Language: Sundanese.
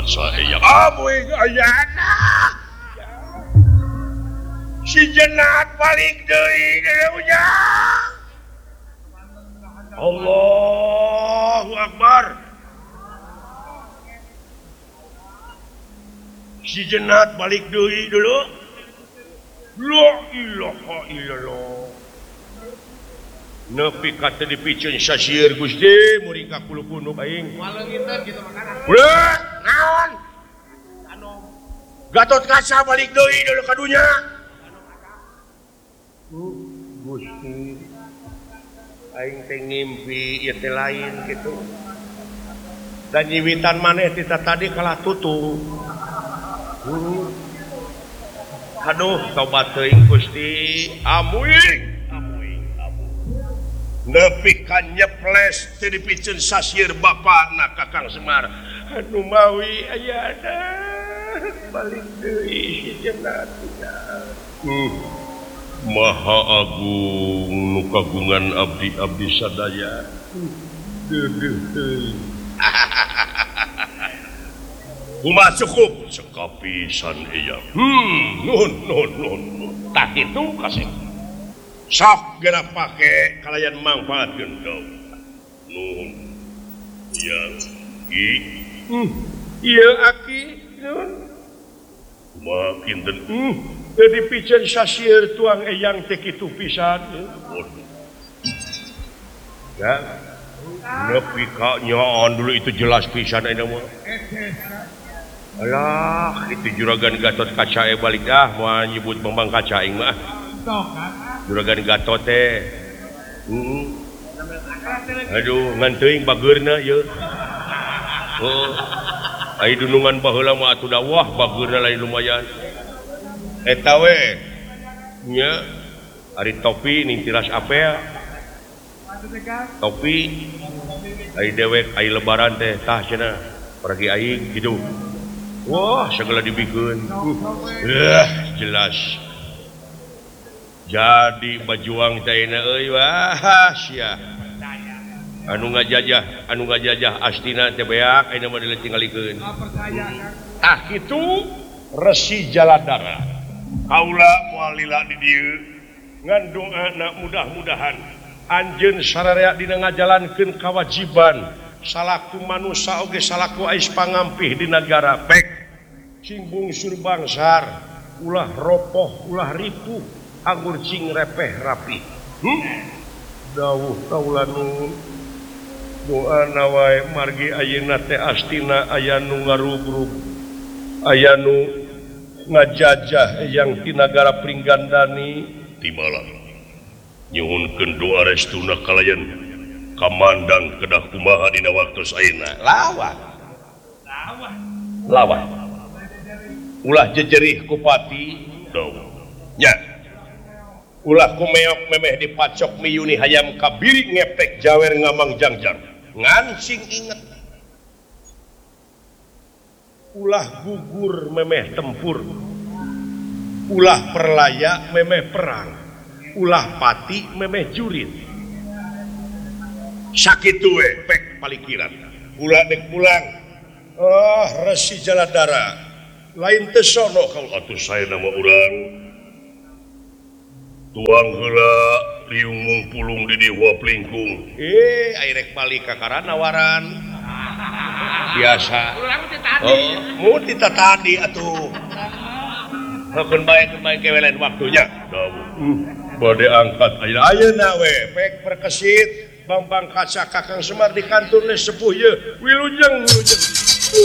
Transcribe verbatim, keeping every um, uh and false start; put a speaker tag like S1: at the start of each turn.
S1: kaca eyang amuing ayana si jenat balik deui deunya Allahu Akbar si jenat balik deui dulu la ilaha illallah nepi ka teu dipicieun sasieun Gusti muring ka kulo punuk aing
S2: Walenginten kitu makanan.
S1: ulah naon Gatot Kaca balik deui dulu ka dunya Gusti aing teh ngimpi ieu teh lain kitu dan nyiwitan maneh tita tadi kalah tutung uh. aduh tobat teuing Gusti amuing nepi ka nyeples teu dipicieun sasieun bapana Kakang Semar anu mawi ayana balik deui si jenat uh. Maha Agung nu kagungan abdi-abdi sadaya deudeuh teuing kumaha cukup sekapisan eyang hmm nuhun nuhun nuhun tah kitu kasih sok geura pake kalayan mangpaatkeun daun nuhun yang i hmm ieu aki nuhun kumaha kinten hmm teu dipicieun sasieun tuang eyang teh kitu pisan ya nepi ka nyaon dulu itu jelas pisan aya mah alah itu juragan Gatot Kaca e balik dah moal nyebut Bambang Kaca aing mah juragan Gatot teh heeh aduh ngan teuing bageurna ieu oh ai dunungan baheula mah atuh dawah bageurna lain lumayan eta we nya ari topi ning tiras apel topi ai dewek ai lebaran teh tah cenah pergi aing kitu wah segala dibikeun uh, jelas jadi bajuang teh na euy wah sia anu ngajajah anu ngajajah astina teh beak ayeuna mah ditinggalikeun tah kitu Resi Jaladara kaula moal lila di dieu ngan doana mudah-mudahan anjeun sararea dina ngajalankeun kewajiban salaku manusia oge salaku ais pangampih di negara pek cing bungsur bangsar ulah ropoh ulah ripuh anggur cing repeh rapi hmm? dawuh kaula nuhun doana wae margi ayeuna teh astina aya nu ngarugrug aya nu ngajajah yang ti nagara Pringgandani timalah nyuhunkeun doa restuna kalayan kamandang kedah kumaha dina waktu saena lawan lawan lawan ulah jejerih ku pati dawuh nya ulah kumeok memeh dipacok miyuni hayam kabiri ngepek jawer ngamang jangjang ngancing inget ulah gugur memeh tempur ulah perlaya memeh perang ulah pati memeh jurit sakitu we pek palikiran ulah dek pulang oh Resi Jaladara lain teu sono kau atuh saya nama urang tuang heula liung mungpulung di dieu plingkung eh ai rek balik ka karana waran biasa urang teh tadi oh mu tita tadi atuh hakeun bae keun bae kewelen waktunya dawuh bade angkat ayeuna we pek perkesit Bambang Kaca Kakang Semar di kantornya sepuh ye wilujeng wilujeng